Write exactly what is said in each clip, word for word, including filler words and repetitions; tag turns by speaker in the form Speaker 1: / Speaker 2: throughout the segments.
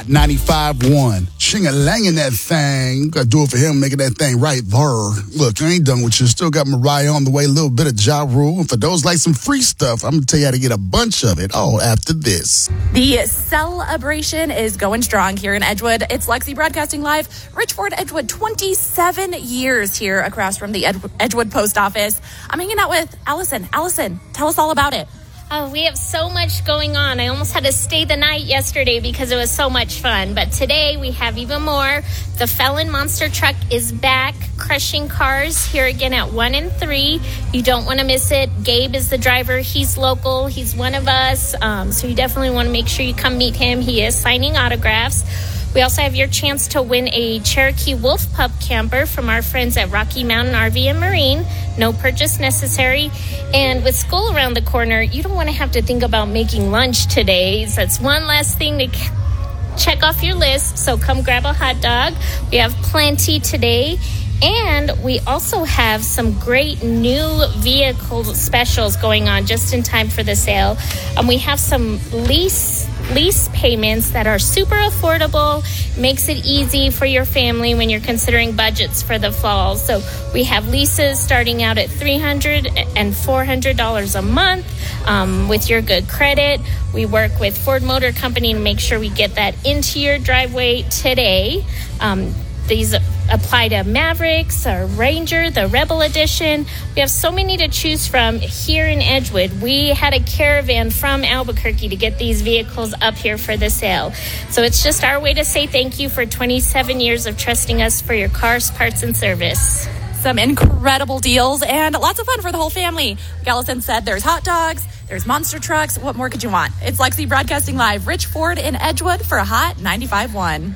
Speaker 1: ninety-five one. Ching-a-lang-in' that thing. Got to do it for him, making that thing right there. Look, I ain't done with you. Still got Mariah on the way, a little bit of Ja Rule. And for those like some free stuff, I'm going to tell you how to get a bunch of it all after this.
Speaker 2: The celebration is going strong here in Edgewood. It's Lexi Broadcasting Live. Richford, Edgewood, twenty-seven years here across from the Ed- Edgewood Post Office. I'm hanging out with Allison. Allison, tell us all about it.
Speaker 3: Oh, we have so much going on. I almost had to stay the night yesterday because it was so much fun. But today we have even more. The Felon Monster Truck is back, crushing cars here again at one and three. You don't want to miss it. Gabe is the driver. He's local. He's one of us. Um, so you definitely want to make sure you come meet him. He is signing autographs. We also have your chance to win a Cherokee Wolf Pup camper from our friends at Rocky Mountain R V and Marine. No purchase necessary. And with school around the corner, you don't want to have to think about making lunch today. So that's one last thing to check off your list. So come grab a hot dog. We have plenty today. And we also have some great new vehicle specials going on just in time for the sale. Um, we have some lease lease payments that are super affordable, makes it easy for your family when you're considering budgets for the fall. So we have leases starting out at three hundred dollars and four hundred dollars a month um, with your good credit. We work with Ford Motor Company to make sure we get that into your driveway today. Um, These apply to Mavericks or Ranger, the Rebel Edition. We have so many to choose from here in Edgewood. We had a caravan from Albuquerque to get these vehicles up here for the sale. So it's just our way to say thank you for twenty-seven years of trusting us for your cars, parts, and service.
Speaker 2: Some incredible deals and lots of fun for the whole family. Like Allison said, there's hot dogs, there's monster trucks. What more could you want? It's Lexi Broadcasting Live, Rich Ford in Edgewood for a hot ninety-five point one.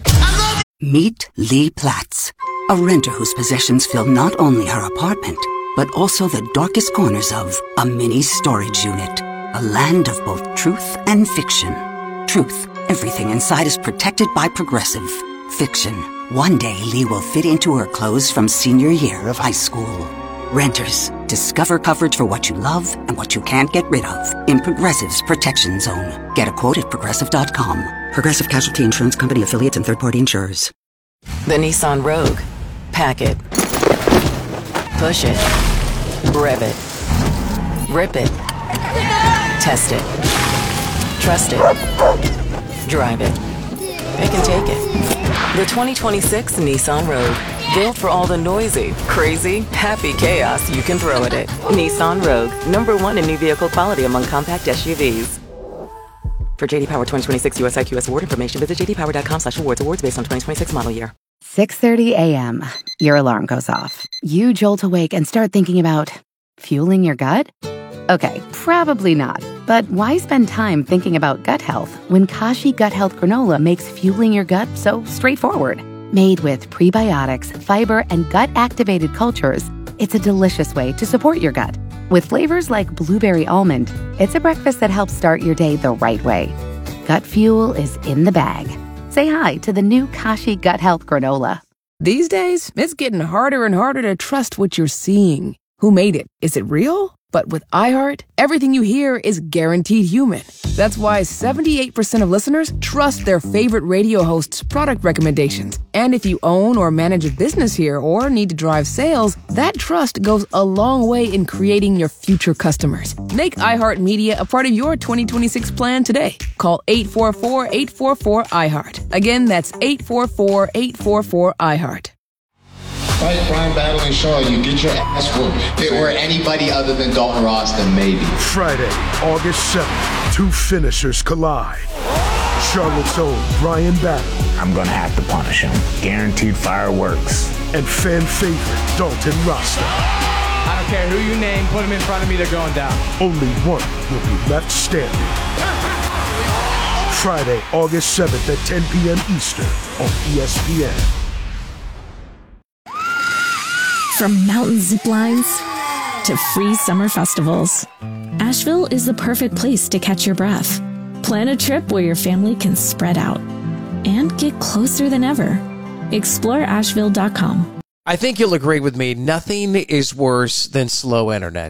Speaker 4: Meet Lee Platts, a renter whose possessions fill not only her apartment, but also the darkest corners of a mini storage unit. A land of both truth and fiction. Truth, everything inside is protected by Progressive. Fiction, one day Lee will fit into her clothes from senior year of high school. Renters, discover coverage for what you love and what you can't get rid of in Progressive's Protection Zone. Get a quote at Progressive dot com. Progressive Casualty Insurance Company affiliates and third-party insurers.
Speaker 5: The Nissan Rogue. Pack it. Push it. Rev it. Rip it. Test it. Trust it. Drive it. It can take it. The twenty twenty-six Nissan Rogue. Built for all the noisy, crazy, happy chaos you can throw at it. Nissan Rogue. Number one in new vehicle quality among compact S U Vs. For J D Power twenty twenty-six U S I Q S award information, visit j d power dot com slash awards. Awards based on twenty twenty-six model year.
Speaker 6: six thirty a.m. Your alarm goes off. You jolt awake and start thinking about fueling your gut? Okay, probably not. But why spend time thinking about gut health when Kashi Gut Health Granola makes fueling your gut so straightforward? Made with prebiotics, fiber, and gut-activated cultures, it's a delicious way to support your gut. With flavors like blueberry almond, it's a breakfast that helps start your day the right way. Gut fuel is in the bag. Say hi to the new Kashi Gut Health Granola.
Speaker 7: These days, it's getting harder and harder to trust what you're seeing. Who made it? Is it real? But with iHeart, everything you hear is guaranteed human. That's why seventy-eight percent of listeners trust their favorite radio hosts' product recommendations. And if you own or manage a business here or need to drive sales, that trust goes a long way in creating your future customers. Make iHeartMedia a part of your twenty twenty-six plan today. Call eight four four, eight four four, iHeart. Again, that's eight four four, eight four four, iHeart.
Speaker 8: Fight Brian battling Shaw, you get your ass whooped. If it were anybody other than Dalton Ross, then maybe.
Speaker 9: Friday, August seventh, two finishers collide. Charlotte's own Brian Battle.
Speaker 10: I'm gonna have to punish him. Guaranteed fireworks.
Speaker 9: And fan favorite Dalton Rasta.
Speaker 11: I don't care who you name, put him in front of me, they're going down.
Speaker 9: Only one will be left standing. Friday, August seventh at ten p.m. Eastern on E S P N.
Speaker 12: From mountain zip lines to free summer festivals, Asheville is the perfect place to catch your breath. Plan a trip where your family can spread out and get closer than ever. Explore asheville dot com.
Speaker 13: I think you'll agree with me. Nothing is worse than slow internet.